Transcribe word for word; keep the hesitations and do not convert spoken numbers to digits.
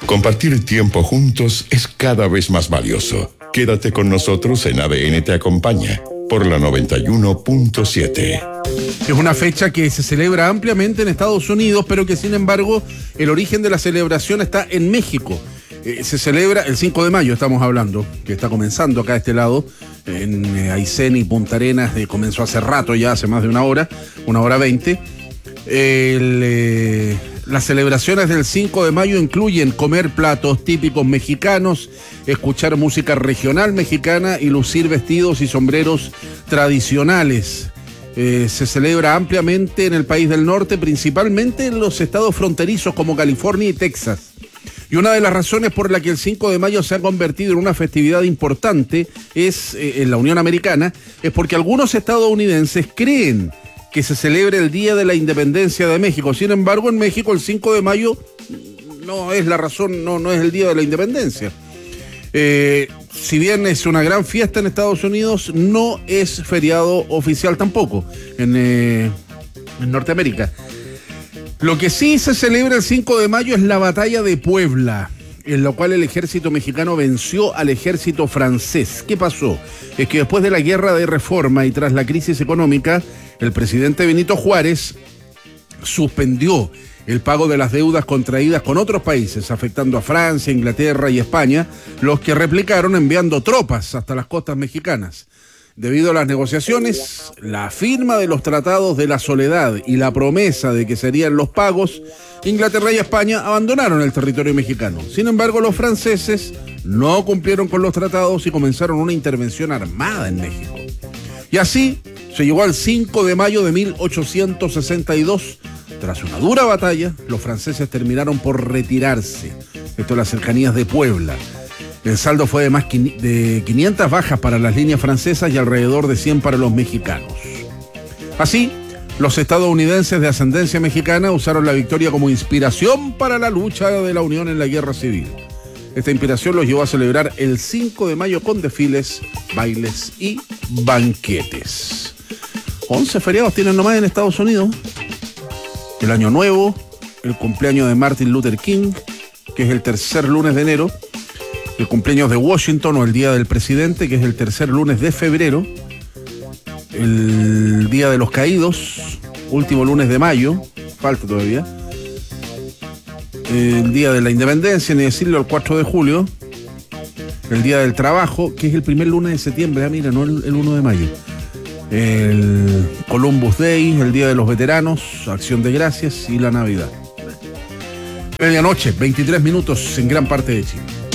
Compartir tiempo juntos es cada vez más valioso. Quédate con nosotros en A D N Te Acompaña, por la noventa y uno punto siete. Es una fecha que se celebra ampliamente en Estados Unidos, pero que sin embargo el origen de la celebración está en México. Eh, se celebra el cinco de mayo, estamos hablando, que está comenzando acá a este lado, en eh, Aysén y Punta Arenas, eh, comenzó hace rato ya, hace más de una hora, una hora veinte. El, eh, las celebraciones del cinco de mayo incluyen comer platos típicos mexicanos, escuchar música regional mexicana y lucir vestidos y sombreros tradicionales. Eh, se celebra ampliamente en el país del norte, principalmente en los estados fronterizos como California y Texas. Y una de las razones por la que el cinco de mayo se ha convertido en una festividad importante es, eh, en la Unión Americana, es porque algunos estadounidenses creen que se celebre el Día de la Independencia de México. Sin embargo, en México el cinco de mayo no es la razón, no, no es el Día de la Independencia. Eh, si bien es una gran fiesta en Estados Unidos, no es feriado oficial tampoco en, eh, en Norteamérica. Lo que sí se celebra el cinco de mayo es la Batalla de Puebla, en la cual el ejército mexicano venció al ejército francés. ¿Qué pasó? Es que después de la guerra de reforma y tras la crisis económica, el presidente Benito Juárez suspendió el pago de las deudas contraídas con otros países, afectando a Francia, Inglaterra y España, los que replicaron enviando tropas hasta las costas mexicanas. Debido a las negociaciones, la firma de los tratados de la Soledad y la promesa de que serían los pagos, Inglaterra y España abandonaron el territorio mexicano. Sin embargo, los franceses no cumplieron con los tratados y comenzaron una intervención armada en México. Y así se llegó al cinco de mayo de mil ochocientos sesenta y dos. Tras una dura batalla, los franceses terminaron por retirarse. Esto en las cercanías de Puebla. El saldo fue de más de quinientas bajas para las líneas francesas y alrededor de cien para los mexicanos. Así, los estadounidenses de ascendencia mexicana usaron la victoria como inspiración para la lucha de la Unión en la Guerra Civil. Esta inspiración los llevó a celebrar el cinco de mayo con desfiles, bailes y banquetes. once feriados tienen nomás en Estados Unidos. El Año Nuevo, el cumpleaños de Martin Luther King, que es el tercer lunes de enero, el cumpleaños de Washington o el Día del Presidente, que es el tercer lunes de febrero, el Día de los Caídos, último lunes de mayo, falta todavía, el Día de la Independencia, ni decirlo, el cuatro de julio, el Día del Trabajo, que es el primer lunes de septiembre, ah, mira, no el, el uno de mayo, el Columbus Day, el Día de los Veteranos, Acción de Gracias y la Navidad. Medianoche, veintitrés minutos en gran parte de Chile.